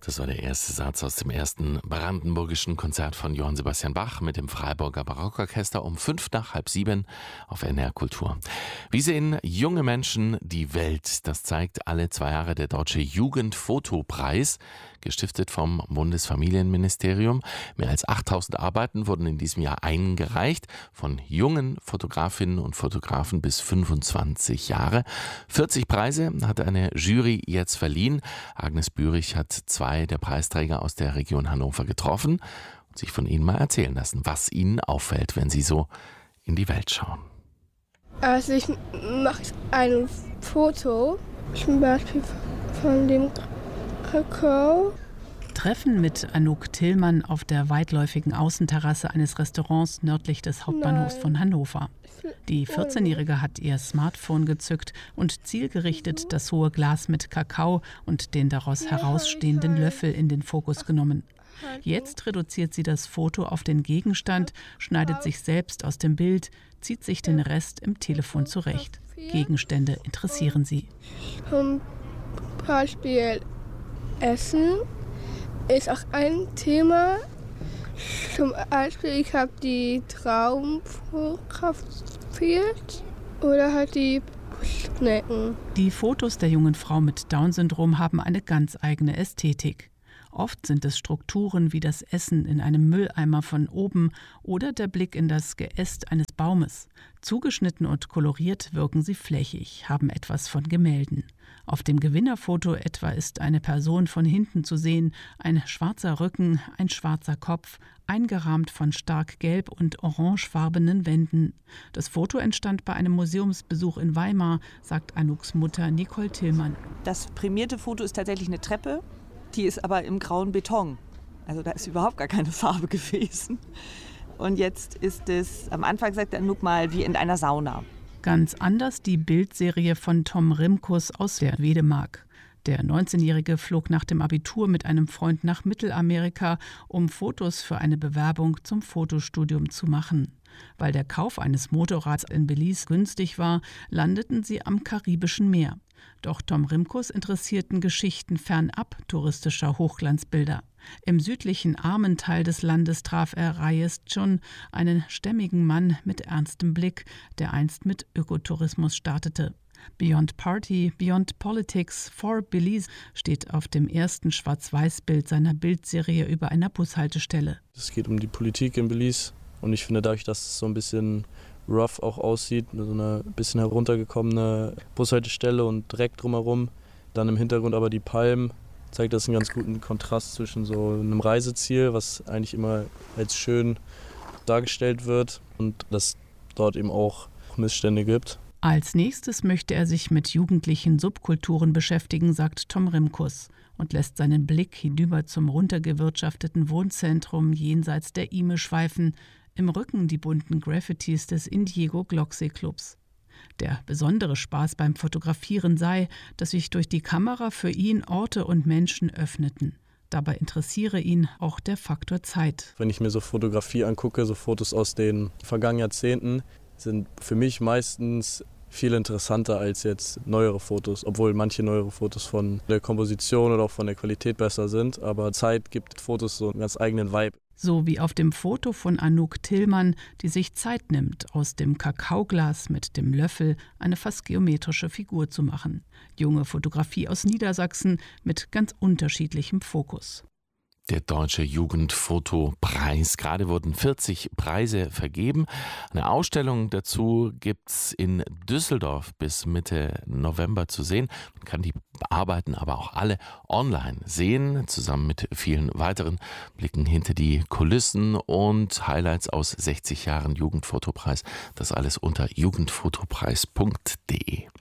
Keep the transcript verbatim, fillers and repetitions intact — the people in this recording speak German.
Das war der erste Satz aus dem ersten brandenburgischen Konzert von Johann Sebastian Bach mit dem Freiburger Barockorchester um fünf nach halb sieben auf N D R Kultur. Wie sehen junge Menschen die Welt? Das zeigt alle zwei Jahre der Deutsche Jugendfotopreis, gestiftet vom Bundesfamilienministerium. Mehr als achttausend Arbeiten wurden in diesem Jahr eingereicht, von jungen Fotografinnen und Fotografen bis fünfundzwanzig Jahre. vierzig Preise hat eine Jury jetzt verliehen. Agnes Bürich hat zwei der Preisträger aus der Region Hannover getroffen und sich von ihnen mal erzählen lassen, was ihnen auffällt, wenn sie so in die Welt schauen. Also ich mache ein Foto, zum Beispiel von dem Kakao. Treffen mit Anouk Tillmann auf der weitläufigen Außenterrasse eines Restaurants nördlich des Hauptbahnhofs von Hannover. Die vierzehnjährige hat ihr Smartphone gezückt und zielgerichtet das hohe Glas mit Kakao und den daraus herausstehenden Löffel in den Fokus genommen. Jetzt reduziert sie das Foto auf den Gegenstand, schneidet sich selbst aus dem Bild, zieht sich den Rest im Telefon zurecht. Gegenstände interessieren sie. Zum Beispiel Essen ist auch ein Thema. Zum Beispiel, ich habe die Trauben fotografiert oder halt die Schnecken. Die Fotos der jungen Frau mit Down-Syndrom haben eine ganz eigene Ästhetik. Oft sind es Strukturen wie das Essen in einem Mülleimer von oben oder der Blick in das Geäst eines Baumes. Zugeschnitten und koloriert wirken sie flächig, haben etwas von Gemälden. Auf dem Gewinnerfoto etwa ist eine Person von hinten zu sehen, ein schwarzer Rücken, ein schwarzer Kopf, eingerahmt von stark gelb- und orangefarbenen Wänden. Das Foto entstand bei einem Museumsbesuch in Weimar, sagt Anouks Mutter Nicole Tillmann. Das prämierte Foto ist tatsächlich eine Treppe, die ist aber im grauen Beton. Also da ist überhaupt gar keine Farbe gewesen. Und jetzt ist es, am Anfang sagt Anouk mal, wie in einer Sauna. Ganz anders die Bildserie von Tom Rimkus aus der Wedemark. Der neunzehnjährige flog nach dem Abitur mit einem Freund nach Mittelamerika, um Fotos für eine Bewerbung zum Fotostudium zu machen. Weil der Kauf eines Motorrads in Belize günstig war, landeten sie am Karibischen Meer. Doch Tom Rimkus interessierten Geschichten fernab touristischer Hochglanzbilder. Im südlichen armen Teil des Landes traf er Reyes Chun, einen stämmigen Mann mit ernstem Blick, der einst mit Ökotourismus startete. Beyond Party, Beyond Politics, for Belize steht auf dem ersten Schwarz-Weiß-Bild seiner Bildserie über einer Bushaltestelle. Es geht um die Politik in Belize und ich finde, dadurch, dass es so ein bisschen rough auch aussieht, so eine bisschen heruntergekommene Bushaltestelle und Dreck drumherum, dann im Hintergrund aber die Palmen, zeigt das einen ganz guten Kontrast zwischen so einem Reiseziel, was eigentlich immer als schön dargestellt wird, und dass dort eben auch Missstände gibt. Als nächstes möchte er sich mit jugendlichen Subkulturen beschäftigen, sagt Tom Rimkus und lässt seinen Blick hinüber zum runtergewirtschafteten Wohnzentrum jenseits der Ihme schweifen, im Rücken die bunten Graffitis des Indigo Glocksee Clubs. Der besondere Spaß beim Fotografieren sei, dass sich durch die Kamera für ihn Orte und Menschen öffneten. Dabei interessiere ihn auch der Faktor Zeit. Wenn ich mir so Fotografie angucke, so Fotos aus den vergangenen Jahrzehnten, sind für mich meistens viel interessanter als jetzt neuere Fotos, obwohl manche neuere Fotos von der Komposition oder auch von der Qualität besser sind. Aber Zeit gibt Fotos so einen ganz eigenen Vibe. So wie auf dem Foto von Anouk Tillmann, die sich Zeit nimmt, aus dem Kakaoglas mit dem Löffel eine fast geometrische Figur zu machen. Junge Fotografie aus Niedersachsen mit ganz unterschiedlichem Fokus. Der Deutsche Jugendfotopreis. Gerade wurden vierzig Preise vergeben. Eine Ausstellung dazu gibt es in Düsseldorf bis Mitte November zu sehen. Man kann die Arbeiten aber auch alle online sehen, zusammen mit vielen weiteren Blicken hinter die Kulissen und Highlights aus sechzig Jahren Jugendfotopreis. Das alles unter jugendfotopreis punkt de.